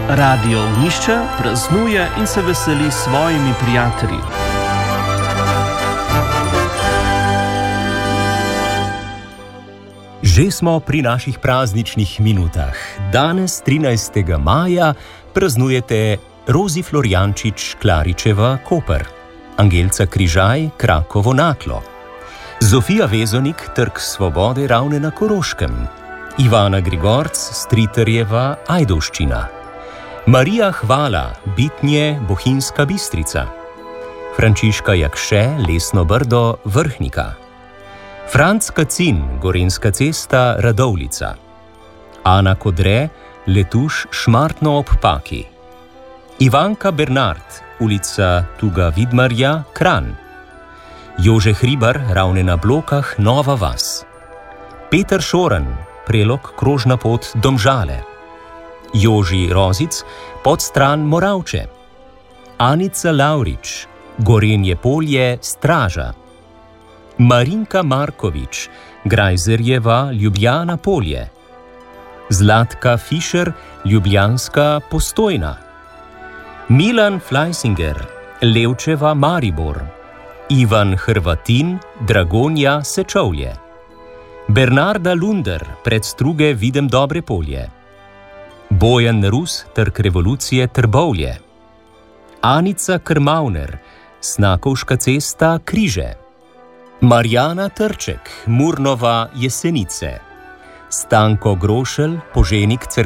Radio Ognjišče praznuje in se veseli s svojimi prijatelji. Že smo pri naših prazničnih minutah. Danes, 13. maja, praznujete Rozi Florjančič Klaričeva Koper, Angelca Križaj Krakovo Naklo, Zofija Vezonik Trg Svobode Ravne na Koroškem, Ivana Grigorc Stritarjeva Ajdovščina, Marija Hvala Bitnje Bohinjska Bistrica, Frančiška Jakše Lesno Brdo Vrhnika, Franc Kacin Gorenjska cesta Radovljica, Ana Kodre Letuš Šmartno ob Paki, Ivanka Bernard ulica Tuga Vidmarja Kranj, Jože Hribar Ravne na Blokah Nova Vas, Peter Šoran Prelog Krožna pot Domžale, Joži Rozic Podstran Moravče, Anica Lavrič Gorenje Polje Straža, Marinka Markovič Grajzerjeva Ljubljana Polje, Zlatka Fišer Ljubljanska Postojna, Milan Fleisinger Levčeva Maribor, Ivan Hrvatin Dragonja Sečovlje, Bernarda Lunder Predstruge Videm Dobre Polje, Bojan Rus Trg Revolucije Trbovlje, Anica Krmavner Snakovška cesta Križe, Marjana Trček Murnova Jesenice, Stanko Grošelj Poženik